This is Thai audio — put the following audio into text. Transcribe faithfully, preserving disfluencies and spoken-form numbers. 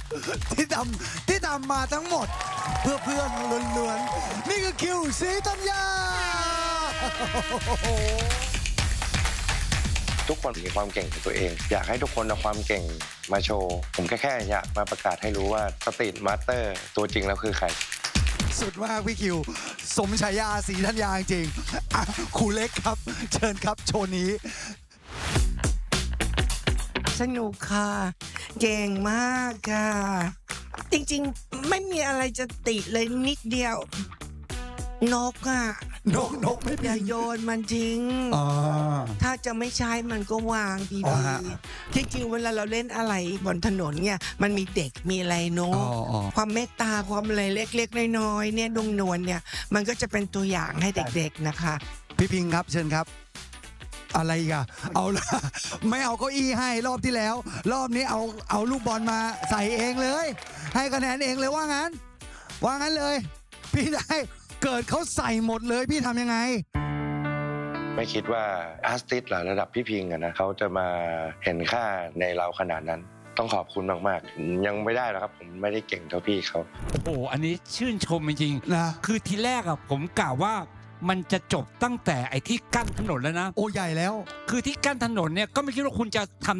ที่ทำที่ทำมาทั้งหมด เพื่อเพื่อนล้วนๆนี่คือคิวสีธัญญาทุกคนมีความเก่งของตัวเองอยากให้ทุกคนเอาความเก่งมาโชว์ผมแค่แค่อยากมาประกาศให้รู้ว่าสตรีทมาสเตอร์ตัวจริงแล้วคือใครสุดมากพี่คิวสมฉายาสีธัญญาจริงอ่ะครูเล็กครับเชิญครับโชว์นี้สนุกค่ะเก่งมากค่ะจริงๆไม่มีอะไรจะติเลยนิดเดียวนกอ่ะนกนกไม่อย่าโยนมันจริงถ้าจะไม่ใช้มันก็วางดีๆที่จริงเวลาเราเล่นอะไรบนถนนเนี่ยมันมีเด็กมีอะไรเนาะความเมตตาความอะไรเล็กๆน้อยๆเนี่ยดงนวลเนี่ยมันก็จะเป็นตัวอย่างให้เด็กๆนะคะพี่พิงครับเชิญครับอะไรอีกอะเอาละไม่เอาเก้าอี้ให้รอบที่แล้วรอบนี้เอาเอาลูกบอลมาใส่เองเลยให้คะแนนเองเลยว่างั้นว่างั้นเลยพี่ได้เกิดเขาใส่หมดเลยพี่ทำยังไงไม่คิดว่าอาร์ติสต์ระดับพี่พิงอะนะเขาจะมาเห็นค่าในเราขนาดนั้นต้องขอบคุณมากๆยังไม่ได้หรอกครับผมไม่ได้เก่งเท่าพี่เขาโอ้อันนี้ชื่นชมจริงๆนะคือทีแรกอะผมกล่าวว่ามันจะจบตั้งแต่ไอ้ที่กั้นถนนแล้วนะโอ้ใหญ่แล้วคือที่กั้นถนนเนี่ยก็ไม่คิดว่าคุณจะทำ